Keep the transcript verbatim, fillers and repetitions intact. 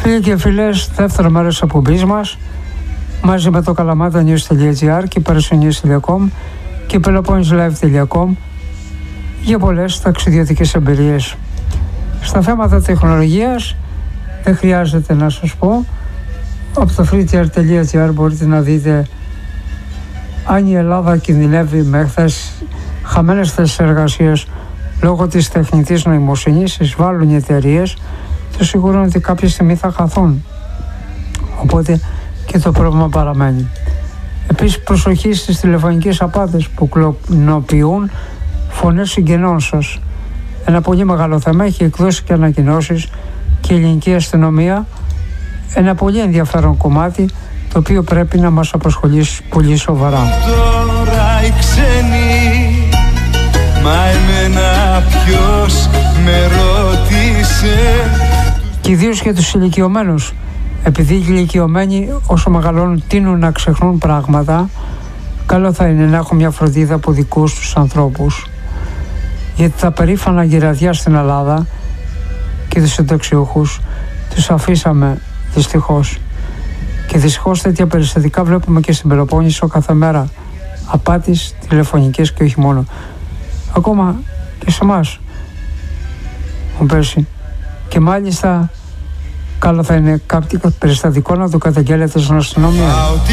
Φίλοι και φίλες, δεύτερο μέρος της εκπομπής μας, μαζί με το kalamata.news.gr και parisnews τελεία com και peloponneslive τελεία com για πολλές ταξιδιωτικές εμπειρίες. Στα θέματα τεχνολογίας δεν χρειάζεται να σας πω, από το freetier τελεία gr μπορείτε να δείτε αν η Ελλάδα κινδυνεύει με χθες χαμένες θέσεις εργασίας λόγω της τεχνητής νοημοσύνης, εισβάλλουν οι εταιρείες, το σίγουρο είναι ότι κάποια στιγμή θα χαθούν. Οπότε και το πρόβλημα παραμένει. Επίσης, προσοχή στις τηλεφωνικές απάτες που κλωνοποιούν φωνές συγγενών σας. Ένα πολύ μεγάλο θέμα, έχει εκδώσει και ανακοινώσεις και η ελληνική αστυνομία. Ένα πολύ ενδιαφέρον κομμάτι, το οποίο πρέπει να μας απασχολήσει πολύ σοβαρά. Τώρα οι ξένοι, μα εμένα ποιος με ρώτησε. Και ιδίως για τους ηλικιωμένους, επειδή οι ηλικιωμένοι όσο μεγαλώνουν τείνουν να ξεχνούν πράγματα, καλό θα είναι να έχουν μια φροντίδα από δικούς τους ανθρώπους. Γιατί τα περήφανα γεραδιά στην Ελλάδα και τους συνταξιούχους τους αφήσαμε δυστυχώς. Και δυστυχώς τέτοια περιστατικά βλέπουμε και στην Πελοπόννησο κάθε μέρα. Απάτης τηλεφωνικές και όχι μόνο. Ακόμα και σε εμάς μου πέρσι. Και μάλιστα καλό θα είναι κάποιο περιστατικό να το καταγγέλλετε στην αστυνομία.